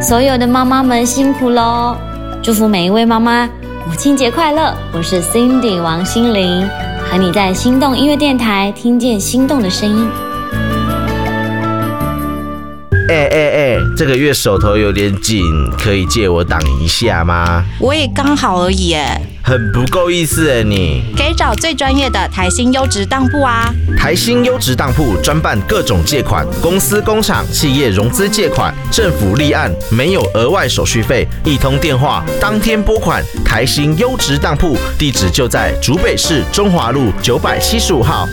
所有的妈妈们辛苦咯，祝福每一位妈妈母亲节快乐！我是 Cindy 王心凌，和你在心动音乐电台听见心动的声音。 这个月手头有点紧，可以借我挡一下吗？ 我也刚好而已耶。 很不够意思耶你。 可以找最专业的台新优质当铺啊。 台新优质当铺专办各种借款，公司、工厂、企业融资借款，政府立案，没有额外手续费，一通电话当天拨款。台新优质当铺地址就在竹北市中华路975号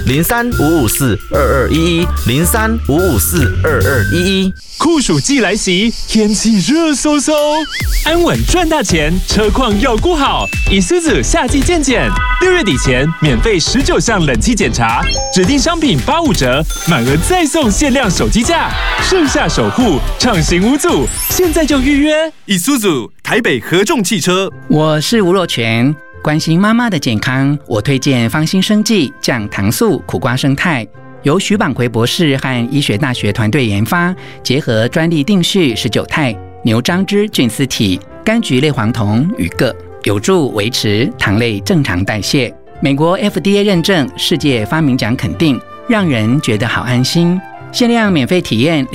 03-554-2211，03-554-2211。 酷暑季来袭，天气热飕飕，安稳赚大钱，车况要顾好。Isuzu 夏季健检，6月底前免费19项冷气检查，指定商品85折，满额再送限量手机架，盛夏守护，畅行无阻，现在就预约。Isuzu 台北合众汽车。 我是吴若权，关心妈妈的健康，我推荐芳心生技降糖素苦瓜生态。由徐榜奎博士和医学大学团队研发，结合专利定序19肽、牛樟芝菌丝体、柑橘类黄酮与铬，有助维持糖类正常代谢。美国 FDA 认证，世界发明奖肯定，让人觉得好安心。限量免费体验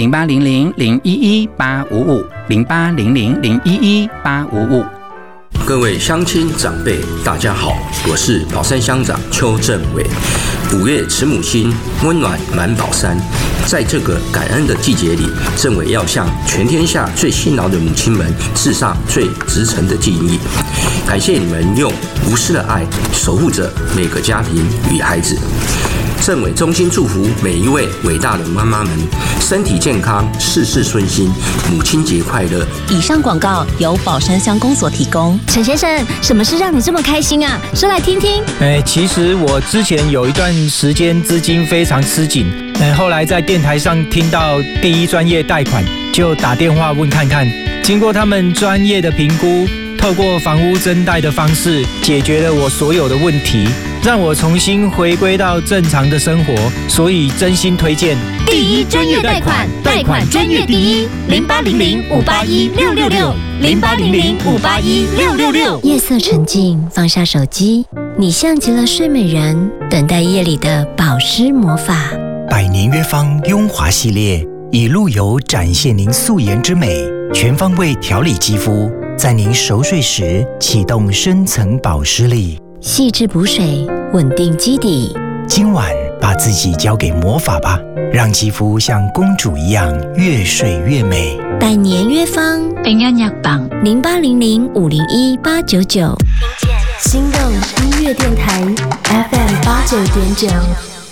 0800-011-855，0800-011-855。 各位乡亲长辈，大家好，我是宝山乡长邱政伟。5月慈母心，温暖满宝山。在这个感恩的季节里，政委要向全天下最辛劳的母亲们致上最直诚的敬意。感谢你们用无私的爱守护着每个家庭与孩子。政委衷心祝福每一位伟大的妈妈们身体健康，事事顺心，母亲节快乐。 以上广告由宝山乡公所提供。 陈先生，什么事让你这么开心啊？说来听听。 其实我之前有一段时间资金非常吃紧，后来在电台上听到第一专业贷款，就打电话问看看。经过他们专业的评估，透过房屋增贷的方式解决了我所有的问题，让我重新回归到正常的生活，所以真心推荐第一专业贷款，贷款专业第一，0800-581-666，0800-581-666。夜色沉静，放下手机，你像极了睡美人，等待夜里的保湿魔法。 百年约芳雍华系列，以露油展现您素颜之美，全方位调理肌肤，在您熟睡时启动深层保湿力， 细致补水，稳定基底。 今晚把自己交给魔法吧，让肌肤像公主一样越睡越美。 百年约芳平安药榜0800-501-899，听见心动音乐电台 FM 89.9。